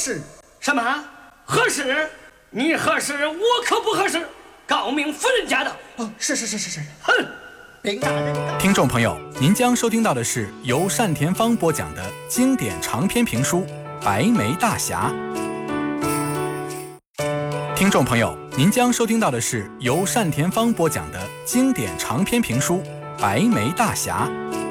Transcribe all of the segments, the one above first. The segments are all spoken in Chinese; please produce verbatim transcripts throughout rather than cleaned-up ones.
适。什么？合适？你合适，我可不合适。告明夫人家的。 哦，是是是是是。 哼！ 听众朋友，您将收听到的是由单田芳播讲的经典长篇评书《白眉大侠》。听众朋友，您将收听到的是由单田芳播讲的经典长篇评书《白眉大侠》。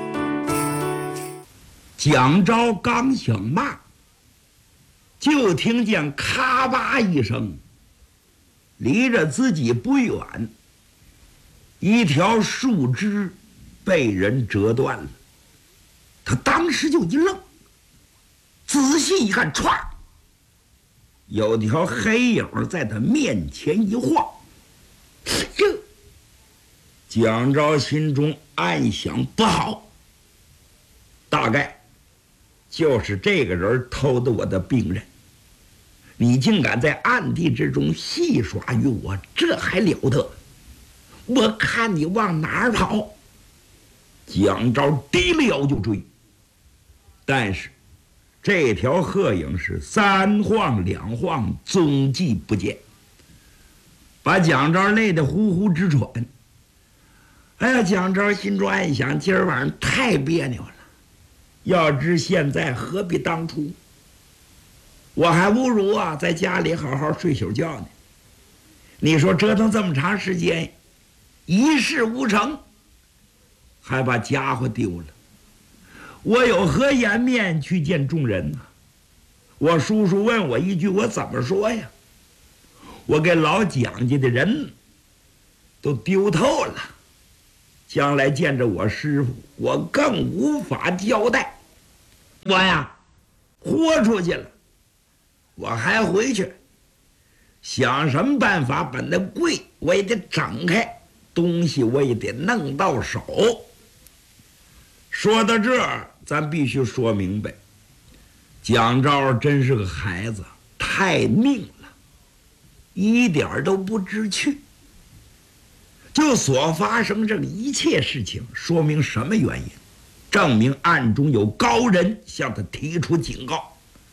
蒋昭刚想骂，就听见咔吧一声，离着自己不远，一条树枝被人折断了。他当时就一愣，仔细一看，歘，有条黑影在他面前一晃。这蒋昭心中暗想，不好，大概就是这个人偷的我的病人。你竟敢在暗地之中戏耍于我，这还了得！我看你往哪儿跑！蒋昭低了腰就追，但是这条鹤影是三晃两晃，踪迹不见，把蒋昭累得呼呼直喘。哎呀，蒋昭心中暗想，今儿晚上太别扭了，要知现在何必当初，我还不如啊在家里好好睡宿觉呢。你说折腾这么长时间，一事无成，还把家伙丢了，我有何颜面去见众人呢？我叔叔问我一句，我怎么说呀？我给老蒋家的人都丢透了，将来见着我师傅，我更无法交代。我呀豁出去了，我还回去想什么办法把那柜我也得整开，东西我也得弄到手。说到这儿，咱必须说明白，蒋昭真是个孩子，太命了，一点都不知趣。就所发生这个一切事情，说明什么原因？证明暗中有高人向他提出警告，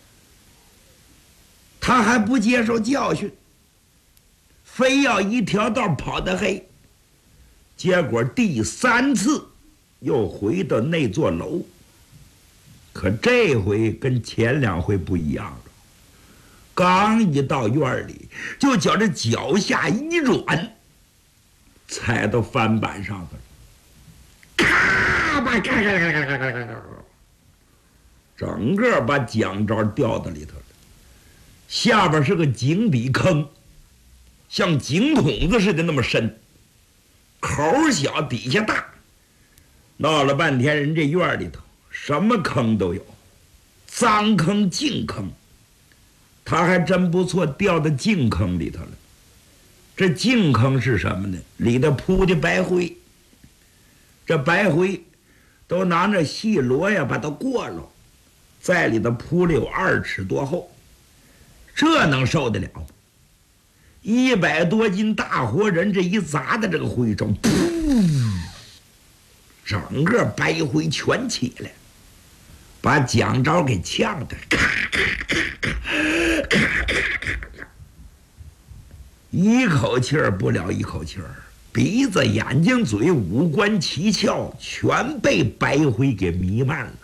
他还不接受教训，非要一条道跑得黑。结果第三次又回到那座楼，可这回跟前两回不一样了。刚一到院里，就觉着脚下一软，踩到翻板上头了，咔吧咔咔咔咔咔咔咔，整个把蒋昭掉到里头了。下边是个井底坑，像井筒子似的那么深，口小底下大。闹了半天，人这院里头什么坑都有，脏坑净坑，他还真不错，掉到净坑里头了。这净坑是什么呢？里头铺的白灰，这白灰都拿着细罗呀把它过了，在里头铺了有二尺多厚，这能受得了吗？一百多斤大活人这一砸在这个灰中，噗，整个白灰全起来，把蒋昭给呛得咔咔咔咔咔咔，一口气儿不了一口气儿，鼻子眼睛嘴五官七窍全被白灰给弥漫了。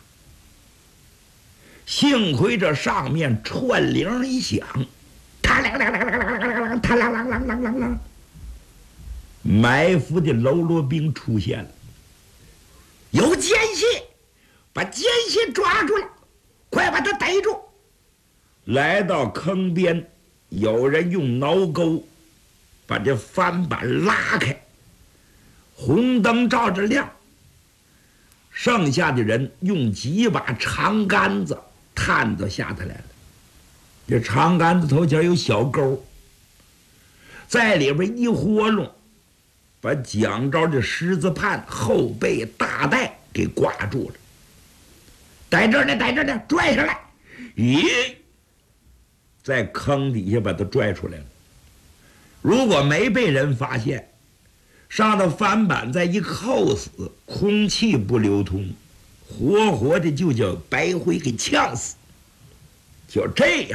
幸亏这上面串铃一响，他啷啷啷啷啷啷啷，他啷啷啷啷啷啷，埋伏的喽啰兵出现了。有奸细，把奸细抓住了，快把他逮住！来到坑边，有人用挠钩把这翻板拉开，红灯照着亮，剩下的人用几把长杆子探到下头来了。这长杆子头前有小钩，在里边一活弄，把蒋昭的狮子判后背大带给挂住了。在这儿呢，在这儿呢，拽上来！咦，在坑底下把他拽出来了。如果没被人发现，上头翻板再一扣死，空气不流通，活活的就叫白灰给呛死。就这样，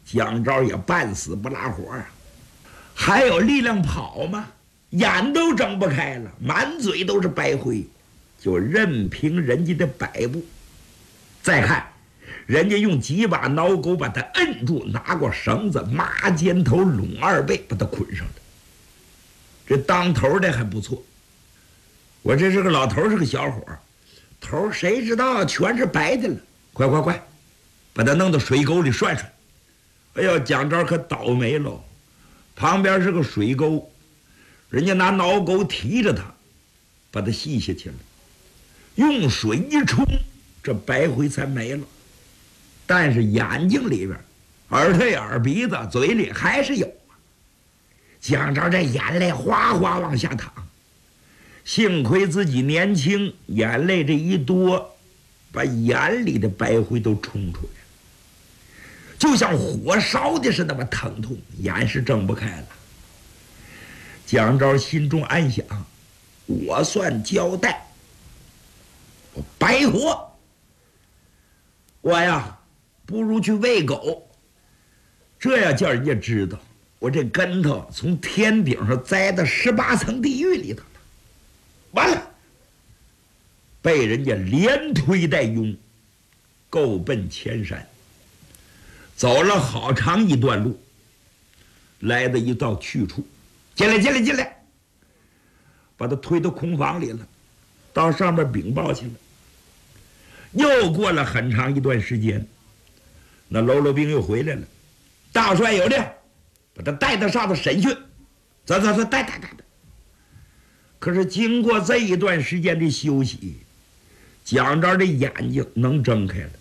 蒋昭也半死不拉活啊，还有力量跑吗？眼都睁不开了，满嘴都是白灰，就任凭人家的摆布。再看，人家用几把挠钩把他摁住，拿过绳子，麻肩头拢二背，把他捆上了。这当头的还不错，我这是个老头，是个小伙，头谁知道全是白的了。快快快，把他弄到水沟里涮涮。哎呦，蒋昭可倒霉喽，旁边是个水沟，人家拿挠钩提着他，把他吸下去了，用水一冲，这白灰才没了。但是眼睛里边、耳朵眼、耳鼻子、嘴里还是有啊。蒋昭这眼泪哗哗往下淌，幸亏自己年轻，眼泪这一多，把眼里的白灰都冲出来了，就像火烧的似的，那么疼痛，眼是睁不开了。蒋昭心中暗想：我算交代，我白活，我呀不如去喂狗，这要叫人家知道我这跟头从天顶上栽到十八层地狱里头了。完了，被人家连推带拥，够奔前山。走了好长一段路，来到一道去处，进来进来进来，把他推到空房里了，到上面禀报去了。又过了很长一段时间，那喽啰兵又回来了，大帅有令，把他带到上头审讯。走走走，带带带带。可是经过这一段时间的休息，蒋昭的眼睛能睁开了，